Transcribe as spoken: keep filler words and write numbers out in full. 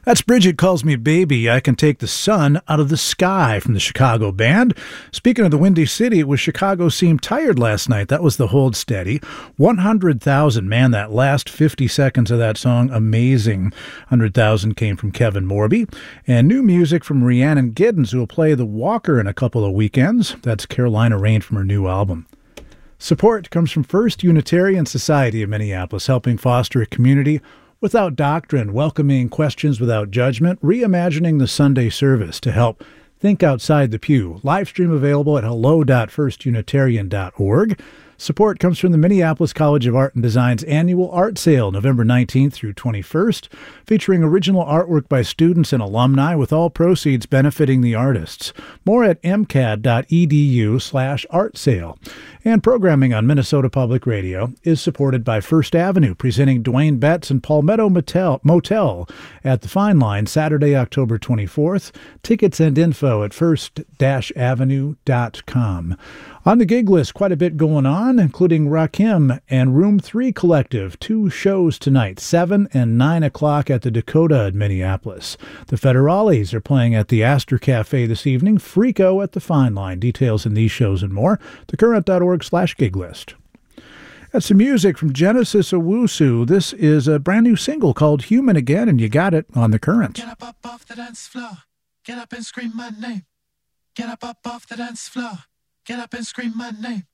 That's Bridget Calls Me Baby. I Can Take the Sun Out of the Sky from the Chicago band. Speaking of the Windy City, it was Chicago Seemed Tired last night. That was the Hold Steady. one hundred thousand. Man, that last fifty seconds of that song, amazing. one hundred thousand came from Kevin Morby. And new music from Rhiannon Giddens, who will play the Walker in a couple of weekends. That's Carolina Rain from her new album. Support comes from First Unitarian Society of Minneapolis, helping foster a community without doctrine, welcoming questions without judgment, reimagining the Sunday service to help think outside the pew. Live stream available at hello dot first unitarian dot org. Support comes from the Minneapolis College of Art and Design's annual art sale, November nineteenth through twenty-first, featuring original artwork by students and alumni with all proceeds benefiting the artists. More at m c a d dot e d u slash art sale. And programming on Minnesota Public Radio is supported by First Avenue, presenting Dwayne Betts and Palmetto Motel, Motel at the Fine Line Saturday, October twenty-fourth. Tickets and info at first avenue dot com. On the gig list, quite a bit going on, including Rakim and Room three Collective. Two shows tonight, seven and nine o'clock at the Dakota in Minneapolis. The Federales are playing at the Astor Cafe this evening. Freako at the Fine Line. Details in these shows and more. thecurrent dot org slash gig list. That's some music from Genesis Owusu. This is a brand new single called Human Again, and you got it on The Current. Get up, up off the dance floor. Get up and scream my name. Get up, up off the dance floor. Get up and scream my name.